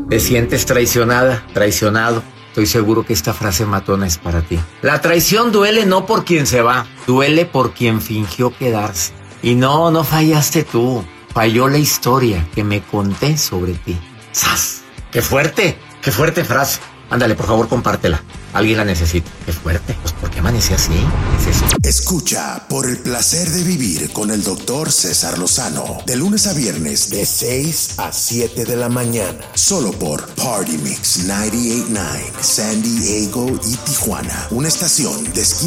¿Te sientes traicionada, traicionado? Estoy seguro que esta frase matona es para ti. La traición duele no por quien se va, duele por quien fingió quedarse. Y no fallaste tú, falló la historia que me conté sobre ti. ¡Sas! ¡Qué fuerte frase! Ándale, por favor, compártela. Alguien la necesita. ¡Qué fuerte! Pues, ¿por qué amanecí así? ¿Qué es eso? Escucha Por el Placer de Vivir con el Dr. César Lozano. De lunes a viernes, de 6 a 7 de la mañana. Solo por Party Mix 98.9, San Diego y Tijuana. Una estación de